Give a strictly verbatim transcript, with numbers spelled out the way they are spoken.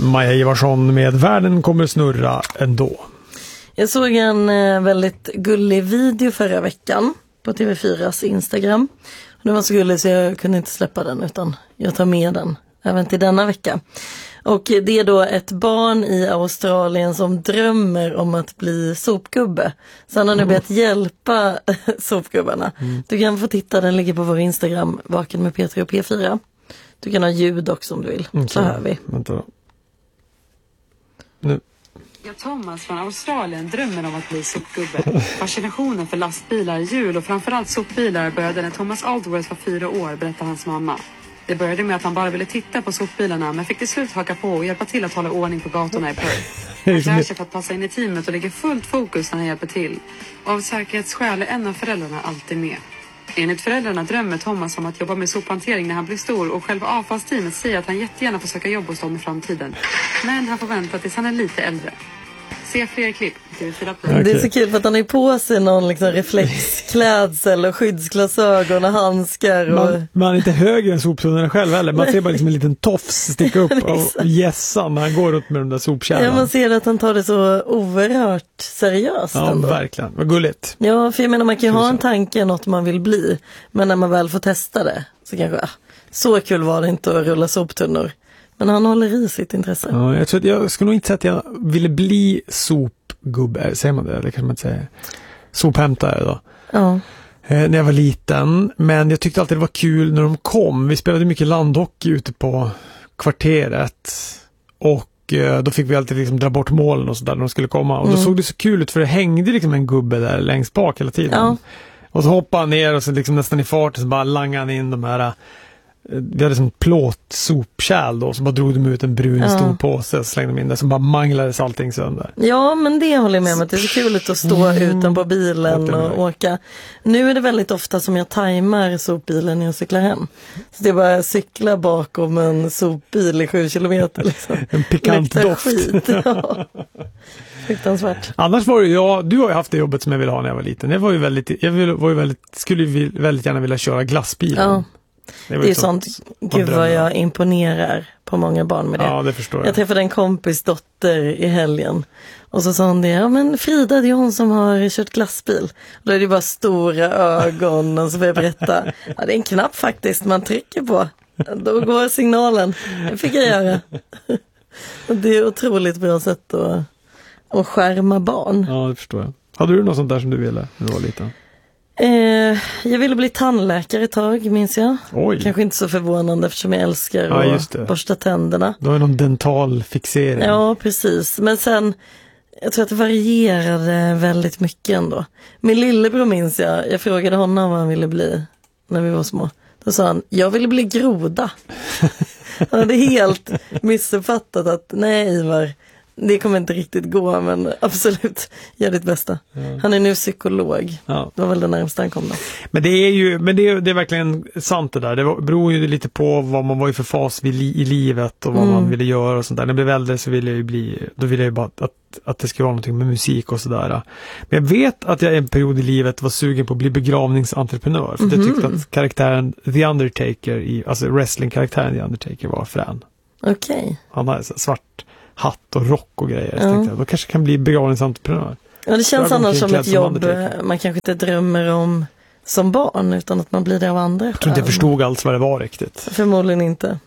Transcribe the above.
Maja Ivarsson med Världen kommer snurra ändå. Jag såg en eh, väldigt gullig video förra veckan på T V fyras Instagram. Den var så gullig så jag kunde inte släppa den, utan jag tar med den även till denna vecka. Och det är då ett barn i Australien som drömmer om att bli sopgubbe. Så han har nu börjat hjälpa sopgubbarna. Mm. Du kan få titta, den ligger på vår Instagram, Vaken med P tre och P fyra. Du kan ha ljud också om du vill. Okay. Så hör vi. Vänta då. Nu. Thomas från Australien drömmer om att bli sopgubbe. Fascinationen för lastbilar, hjul och framförallt sopbilar började när Thomas Aldworth var fyra år, berättar hans mamma. Det började med att han bara ville titta på sopbilarna, men fick till slut haka på och hjälpa till att hålla ordning på gatorna i Perth. Han lär sig för att passa in i teamet och lägger fullt fokus när han hjälper till. Och av säkerhetsskäl är en av föräldrarna alltid med. Enligt föräldrarna drömmer Thomas om att jobba med sophantering när han blir stor, och själva avfallsteamet säger att han jättegärna får söka jobb hos dem i framtiden. Men han får vänta tills han är lite äldre. Se fler klipp. Okay. Det är så kul för att han är på sig någon liksom reflexklädsel och skyddsglasögon och handskar. Och... Man, man är inte högre än soptunnorna själv heller. Man ser bara liksom en liten tofs sticka upp och gässa när han går upp med de där sopkärran. Ja, man ser att han tar det så oerhört seriöst. Ja, ändå. Verkligen. Vad gulligt. Ja, för jag menar man kan ju ha en tanke, något man vill bli. Men när man väl får testa det så kanske, ah, så kul var det inte att rulla soptunnor. Men han håller i sitt intresse. Ja, jag tror att jag skulle nog inte säga att jag ville bli sopgubbe. Säger man det? Eller kanske man inte säger. Sophämtare då. Ja. Eh, när jag var liten. Men jag tyckte alltid det var kul när de kom. Vi spelade mycket landhockey ute på kvarteret. Och eh, då fick vi alltid liksom dra bort målen och sådär när de skulle komma. Och då mm. såg det så kul ut för det hängde liksom en gubbe där längst bak hela tiden. Ja. Och så hoppade han ner och så liksom nästan i farten så bara langade han in de här... Vi hade som plåt sopkärl då, så bara drog de ut en brun ja. stor påse och slängde de in där, så bara manglades allting sönder. Ja, men det håller jag med om, att det är så kul att stå mm. utanpå bilen och åka. Nu är det väldigt ofta som jag tajmar sopbilen när jag cyklar hem. Så det är bara cykla bakom en sopbil i sju kilometer. Liksom. En pikant doft. Skit, ja. Fruktansvärt. Annars var det jag, du har ju haft det jobbet som jag ville ha när jag var liten. Jag var ju väldigt, jag var ju väldigt, skulle ju väldigt gärna vilja köra glassbilen. Ja. Det är ju sånt, gud vad jag imponerar på många barn med det. Ja, det förstår jag. Jag träffade en kompis dotter i helgen. Och så sa hon det, ja men Frida, det är hon som har kört glassbil. Och då är det bara stora ögon och så får jag berätta. Ja, det är en knapp faktiskt man trycker på. Då går signalen. Det fick jag göra. Och det är otroligt bra sätt att, att skärma barn. Ja, det förstår jag. Hade du något sånt där som du ville när du var liten? Eh, jag ville bli tandläkare ett tag, minns jag. Oj. Kanske inte så förvånande eftersom jag älskar ja, att borsta tänderna. Du har någon dental fixering. Ja, precis. Men sen, jag tror att det varierade väldigt mycket ändå. Min lillebror minns jag, jag frågade honom vad han ville bli när vi var små. Då sa han, jag ville bli groda. Han hade helt missuppfattat att, nej Ivar, det kommer inte riktigt gå, men absolut, gör ditt bästa. Ja. Han är nu psykolog. Ja. Det var väl det närmsta han kom då. Men det är ju, men det är, det är verkligen sant det där. Det var, beror ju lite på vad man var i för fas i, i livet och vad mm. man ville göra och sånt där. När jag blev äldre så ville jag ju bli, då ville jag ju bara att, att det skulle vara någonting med musik och sådär. Men jag vet att jag i en period i livet var sugen på att bli begravningsentreprenör. För mm-hmm. jag tyckte att karaktären The Undertaker, i, alltså wrestling-karaktären The Undertaker var frän. Okej. Okay. Han hade svart hatt och rock och grejer. Ja. Så tänkte jag, då kanske kan bli begravningsentreprenör. Ja, det känns annars som ett jobb man kanske inte drömmer om som barn, utan att man blir det av andra. Jag tror inte jag förstod alls vad det var riktigt. Förmodligen inte.